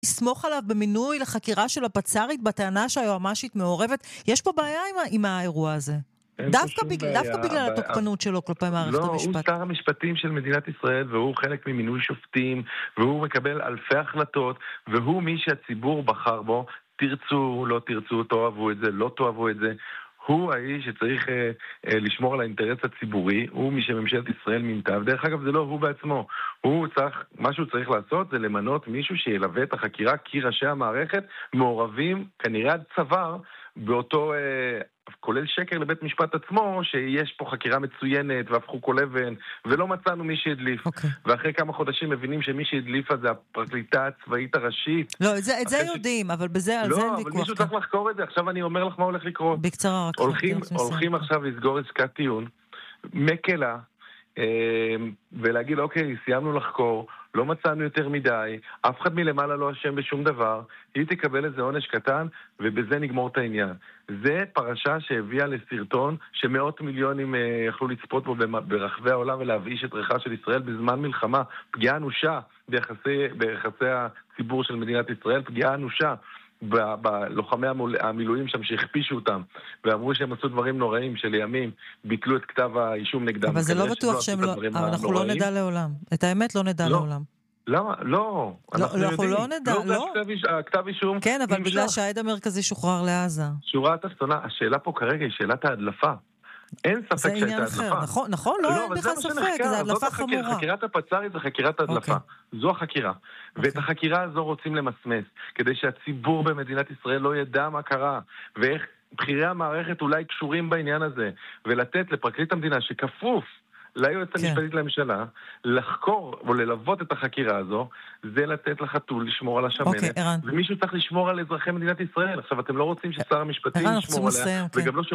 לסמוך עליו במינוי לחקירה של הפצ"רית בטענה שהיועמ"שית מעורבת? יש פה בעיה עם האירוע הזה. אין פה שום דווקא בעיה. בגלל התוקפנות שלו כלפי מערכת לא, הוא המשפט. שר המשפטים של מדינת ישראל, והוא חלק ממינוי שופטים, והוא מקבל אלפי החלטות, והוא מי שהציבור בחר בו, תרצו, לא תרצו, תאהבו את זה, לא תאהבו את זה. הוא האיש שצריך לשמור על האינטרס הציבורי, הוא מי שממשלת ישראל מינתה, ודרך אגב זה לא הוא בעצמו. מה שהוא צריך לעשות זה למנות מישהו שילווה את החקירה, כי ראשי המערכת מעורבים, כנראה עד צוואר, באותו, כולל שקר לבית משפט עצמו, שיש פה חקירה מצוינת, והפכו כל אבן, ולא מצאנו מי שהדליף. ואחרי כמה חודשים מבינים שמי שהדליפה זה הפרקליטה הצבאית הראשית. לא, את זה יודעים, אבל על זה אין ויכוח. לא, אבל מישהו צריך לחקור את זה. עכשיו אני אומר לך מה הולך לקרות. בקצרה רק. הולכים עכשיו לסגור עסקת טיעון, מקלה, ולהגיד, אוקיי, סיימנו לחקור, לא מצאנו יותר מדי, אף אחד מלמעלה לא אשם בשום דבר, היא תקבל איזה עונש קטן, ובזה נגמור את העניין. זה פרשה שהביאה לסרטון שמאות מיליונים יכלו לצפות בו ברחבי העולם ולהבאיש את ריחה של ישראל בזמן מלחמה, פגיעה אנושה ביחסי הציבור של מדינת ישראל, פגיעה אנושה בלוחמי המילואים שם שהכפישו אותם ואמרו שהם עשו דברים נוראים שלימים ביטלו את כתב האישום נגדם. אבל זה לא בטוח שהם לא, אבל אנחנו לא נדע לעולם. את האמת לא נדע לעולם. למה? לא. אנחנו לא נדע, לא? כתב אישום. כן, אבל בגלל שהעד המרכזי שוחרר לעזה. שורה התחתונה, השאלה פה כרגע היא שאלת ההדלפה. אין ספק שהייתה הדלפה. נכון, לא, אין בכלל ספק, זה הדלפה חמורה. חקירת הפצ"רית זה חקירת הדלפה. זו החקירה. ואת החקירה הזו רוצים למסמס, כדי שהציבור במדינת ישראל לא ידע מה קרה, ואיך בחירי המערכת אולי קשורים בעניין הזה, ולתת לפרקליט המדינה שכפוף ליועצת המשפטית לממשלה, לחקור או ללוות את החקירה הזו, זה לתת לחתול לשמור על השמנת, ומישהו צריך לשמור על אזרחי מדינת ישראל. עכשיו, אתם לא רוצים ששר המשפטים ישמור עליה, וגם לא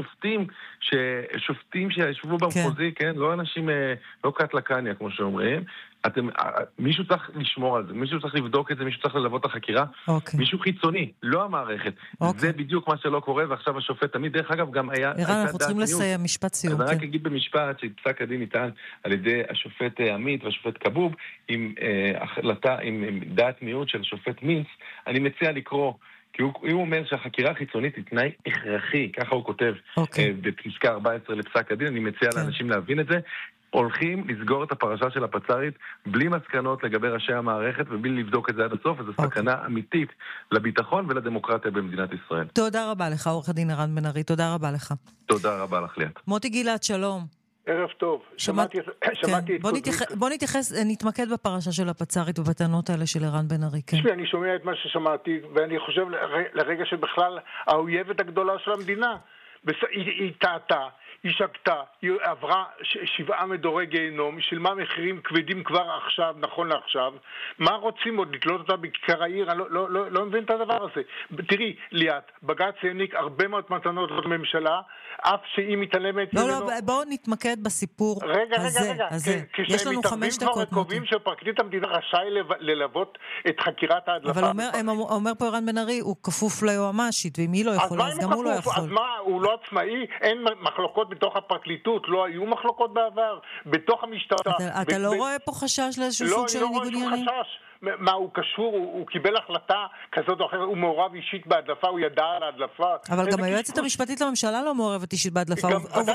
שופטים שישבו במחוזי, כן? לא אנשים, לא קט לקניה, כמו שאומרים. מישהו צריך לשמור על זה, מישהו צריך לבדוק את זה, מישהו צריך ללוות את החקירה, מישהו חיצוני, לא המערכת. זה בדיוק מה שלא קורה, ועכשיו השופט תמיד, דרך אגב, גם היה... אנחנו צריכים לסיים, משפט סיום. אני רק אגיד במשפט שפסק הדין ניתן על ידי השופט עמית והשופט כבוב, עם החלטה, עם דעת מיעוט של שופט מינץ, אני מציע לקרוא, כי הוא אומר שהחקירה החיצונית היא תנאי הכרחי, ככה הוא כותב בפסקה 14 לפסק הדין, אני מציע לאנשים להבין את זה, הולכים לסגור את הפרשה של הפצ"רית בלי מסקנות לגבי ראשי המערכת ובלי לבדוק את זה עד הסוף, וזו סכנה אמיתית לביטחון ולדמוקרטיה במדינת ישראל. תודה רבה לך, עורך הדין ערן בן ארי, תודה רבה לך. תודה רבה לך, ליאת. מוטי גילת, שלום. ערב טוב. שמעתי בוא נתמקד בפרשה של הפצ"רית ובטענות האלה של ערן בן ארי. אני שומע את מה ששמעתי, ואני חושב לרגע שבכלל האויבת הגדולה של המדינה, היא טעתה, היא שקטה, היא עברה 7 מדורי גיהנום, היא שילמה מחירים כבדים כבר עכשיו, נכון לעכשיו. מה רוצים עוד? לתלות אותה בכיכר העיר? אני לא מבין את הדבר הזה. תראי, ליאת, בג"ץ העניק הרבה מאוד מתנות לממשלה, אף שהיא מתעלמת... לא, בואו נתמקד בסיפור הזה. יש לנו 5 דקות. כבר קובעים שפרקליט המדינה רשאי ללוות את חקירת ההדלפה. אבל אומר פה ערן בן ארי, הוא כפוף ליועמ"שית, ואם היא לא יכולה, אז גם הוא לא יכול. אז מה, הוא לא עצמאי? אין מחלוקות בתוך הפרקליטות, לא היו מחלוקות בעבר, בתוך המשטרה. אתה לא רואה פה חשש לאיזשהו סוג של ניגוד עניינים? לא, אני לא רואה שום חשש. מה, הוא קשור, הוא קיבל החלטה כזאת או אחרת, הוא מעורב אישית בהדלפה, הוא ידע על ההדלפה. אבל גם היועצת המשפטית לממשלה לא מעורבת אישית בהדלפה.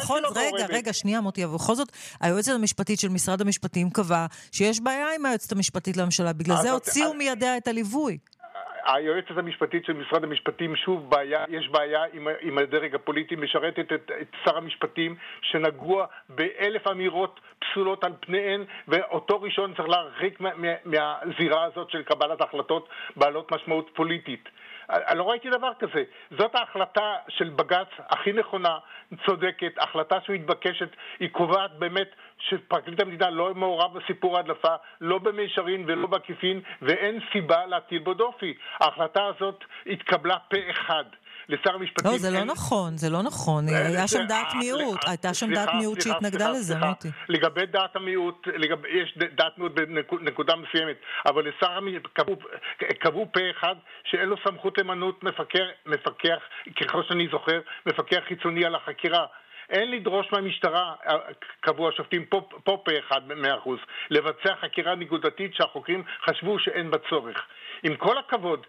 רגע, שנייה מוטי, ובכל זאת, היועצת המשפטית של משרד המשפטים קבע שיש בעיה עם היועצת המשפטית לממשלה, בגלל זה הוציאו מידיה את הליווי. היועצת המשפטית של משרד המשפטים, שוב יש בעיה עם הדרג הפוליטי, משרתת את שר המשפטים שנגוע ב1,000 אמירות פסולות על פניהן, ואותו ראשון צריך להרחיק מהזירה הזאת של קבלת החלטות בעלות משמעות פוליטית. אני לא ראיתי דבר כזה. זאת ההחלטה של בג"ץ הכי נכונה, צודקת, החלטה שמתבקשת, היא קובעת באמת שפרקליט המדינה לא מעורב בסיפור ההדלפה, לא במישרין ולא בעקיפין, ואין סיבה להטיל בו דופי. ההחלטה הזאת התקבלה פה אחד. לשר המשפטים... לא, זה לא נכון. היה שם דעת מיעוט. הייתה שם דעת מיעוט שהתנגדה לזה, מוטי. לגבי דעת המיעוט, יש דעת מיעוט בנקודה מסוימת, אבל לשר קבעו פה אחד שאין לו סמכות למנות מפקח, ככל שאני זוכר, מפקח חיצוני על החקירה. אין לדרוש מהמשטרה, קבעו השופטים פה פה אחד 100%, לבצע חקירה נקודתית שהחוקרים חשבו שאין בה צורך. עם כל הכבוד,